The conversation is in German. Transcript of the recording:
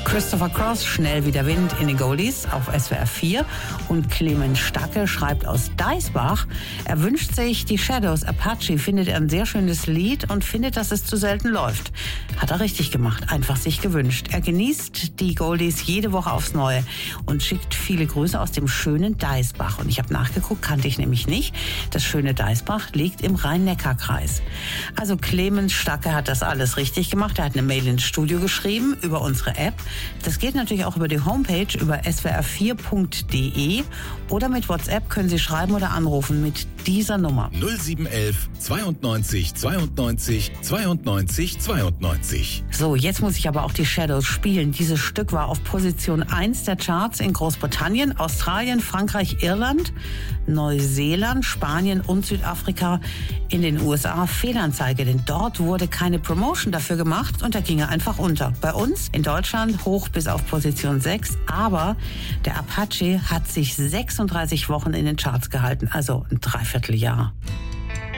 Christopher Cross, Schnell wie der Wind in den Goldies auf SWR 4. Und Clemens Stacke schreibt aus Deisbach, er wünscht sich die Shadows Apache, findet er ein sehr schönes Lied und findet, dass es zu selten läuft. Hat er richtig gemacht, einfach sich gewünscht. Er genießt die Goldies jede Woche aufs Neue und schickt viele Grüße aus dem schönen Deisbach. Und ich habe nachgeguckt, kannte ich nämlich nicht. Das schöne Deisbach liegt im Rhein-Neckar-Kreis. Also Clemens Stacke hat das alles richtig gemacht. Er hat eine Mail ins Studio geschrieben über unsere App. Das geht natürlich auch über die Homepage, über swr4.de oder mit WhatsApp können Sie schreiben oder anrufen mit dieser Nummer. 0711 92 92 92 92. So, jetzt muss ich aber auch die Shadows spielen. Dieses Stück war auf Position 1 der Charts in Großbritannien, Australien, Frankreich, Irland, Neuseeland, Spanien und Südafrika. In den USA Fehlanzeige, denn dort wurde keine Promotion dafür gemacht und da ging er einfach unter. Bei uns in Deutschland hoch bis auf Position 6, aber der Apache hat sich 36 Wochen in den Charts gehalten, also ein Dreivierteljahr.